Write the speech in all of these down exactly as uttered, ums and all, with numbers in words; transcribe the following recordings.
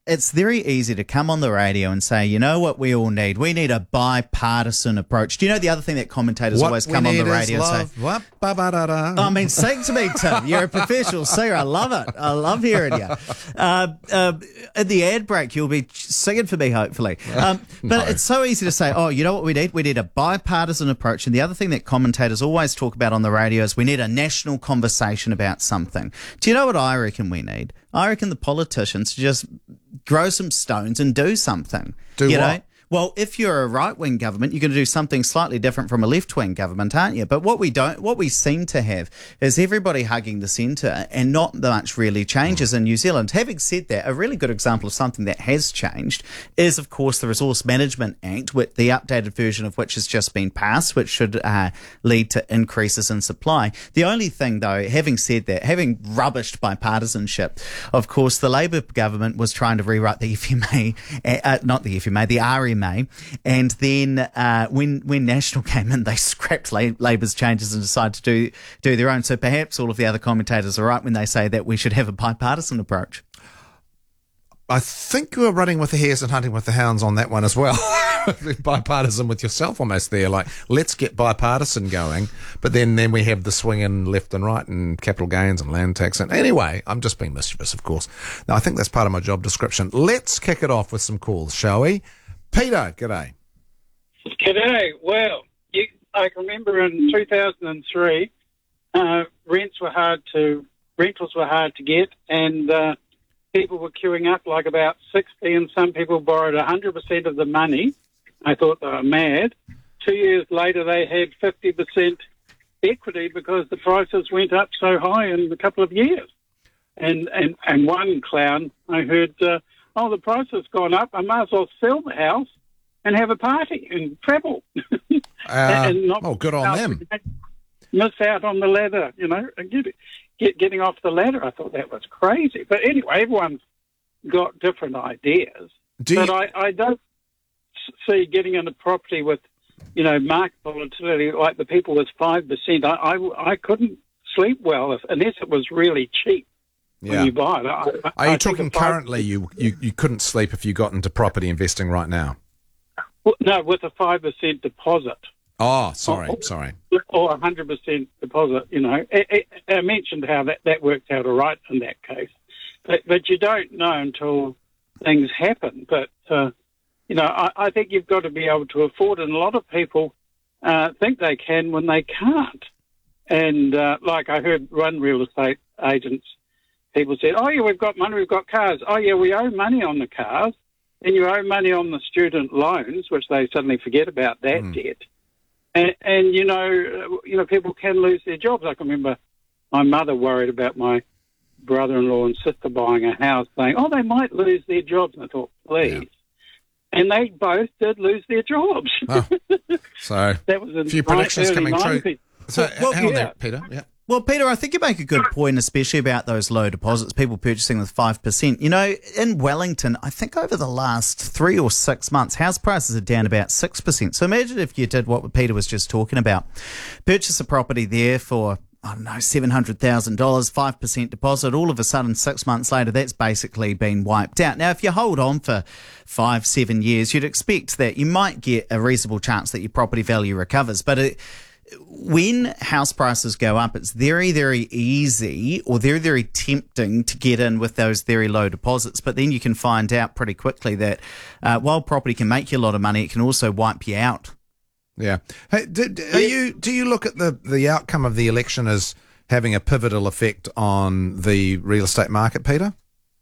it's very easy to come on the radio and say, you know what we all need? We need a bipartisan approach. Do you know the other thing that commentators what always come on the radio and say? What? Ba, ba, da, da. I mean, sing to me, Tim. You're a professional singer. I love it. I love hearing you. Uh, uh, in the ad break, you'll be singing for me, hopefully. Um, but No. it's so easy to say, oh, you know what we need? We need a bipartisan approach. And the other thing that commentators always talk about on the radio is we need a national conversation about something. Do you know what I reckon we need? I reckon the politicians just grow some stones and do something. Do you what? know? Well, if you're a right-wing government, you're going to do something slightly different from a left-wing government, aren't you? But what we don't, what we seem to have is everybody hugging the centre and not much really changes mm. in New Zealand. Having said that, a really good example of something that has changed is, of course, the Resource Management Act, with the updated version of which has just been passed, which should uh, lead to increases in supply. The only thing, though, having said that, having rubbished bipartisanship, of course, the Labour government was trying to rewrite the F M A, uh, not the F M A, the R M A, and then uh, when when National came in, they scrapped La- Labour's changes and decided to do do their own. So perhaps all of the other commentators are right when they say that we should have a bipartisan approach. I think you were running with the hares and hunting with the hounds on that one as well. Bipartisan with yourself almost there. Like, let's get bipartisan going, but then, then we have the swing in left and right and capital gains and land tax. And anyway, I'm just being mischievous, of course. Now, I think that's part of my job description. Let's kick it off with some calls, shall we? Peter, g'day. G'day. Well, you, I can remember in two thousand three, uh, rents were hard to, rentals were hard to get, and uh, people were queuing up like about sixty, and some people borrowed one hundred percent of the money. I thought they were mad. Two years later, they had fifty percent equity because the prices went up so high in a couple of years. And and, and one clown, I heard, uh, oh, the price has gone up, I might as well sell the house and have a party and travel. Uh, and not oh, good on them. Miss out on the ladder, you know, and get, get, getting off the ladder. I thought that was crazy. But anyway, everyone's got different ideas. Do but you... I, I don't see getting into property with, you know, market volatility like the people with five percent. I, I, I couldn't sleep well if, unless it was really cheap. Yeah. When you buy it. I, Are I you talking currently you, you, you couldn't sleep if you got into property investing right now? Well, no, with a five percent deposit. Oh, sorry, or, sorry. Or a one hundred percent deposit, you know. I, I, I mentioned how that, that worked out all right in that case. But, but you don't know until things happen. But, uh, you know, I, I think you've got to be able to afford it. And a lot of people uh, think they can when they can't. And uh, like I heard one real estate agents, people said, oh, yeah, we've got money, we've got cars. Oh, yeah, we owe money on the cars. And you owe money on the student loans, which they suddenly forget about that mm. debt. And, and, you know, you know, people can lose their jobs. I can remember my mother worried about my brother-in-law and sister buying a house, saying, oh, they might lose their jobs. And I thought, please. Yeah. And they both did lose their jobs. Oh. So that was a few predictions coming true. So well, hang on yeah. there, Peter. Yeah. Well, Peter, I think you make a good point, especially about those low deposits, people purchasing with five percent. You know, in Wellington, I think over the last three or six months, house prices are down about six percent. So imagine if you did what Peter was just talking about. Purchase a property there for, I don't know, seven hundred thousand dollars, five percent deposit. All of a sudden, six months later, that's basically been wiped out. Now, if you hold on for five, seven years, you'd expect that you might get a reasonable chance that your property value recovers. But it, when house prices go up, it's very, very easy or very, very tempting to get in with those very low deposits. But then you can find out pretty quickly that uh, while property can make you a lot of money, it can also wipe you out. Yeah. Hey, do, do, are you, do you look at the, the outcome of the election as having a pivotal effect on the real estate market, Peter?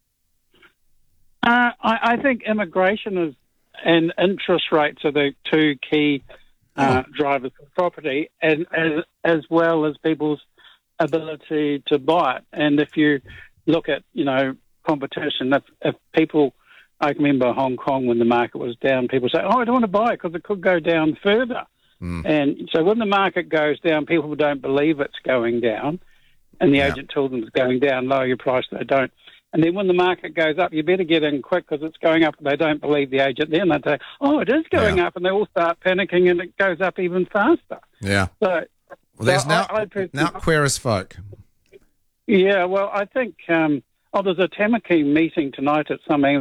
Uh, I, I think immigration is and interest rates are the two key Uh, drivers of property, and as as well as people's ability to buy it. And if you look at, you know, competition, if, if people, I remember Hong Kong when the market was down, people say, oh, I don't want to buy it because it could go down further. Mm. And so when the market goes down, people don't believe it's going down, and the yeah. agent tells them it's going down, lower your price, they don't. And then when the market goes up, you better get in quick because it's going up. They don't believe the agent. Then they say, oh, it is going yeah. up. And they all start panicking and it goes up even faster. Yeah. So, well, there's so now, I, I now queer as folk. Yeah, well, I think, um, oh, there's a Tamaki meeting tonight at some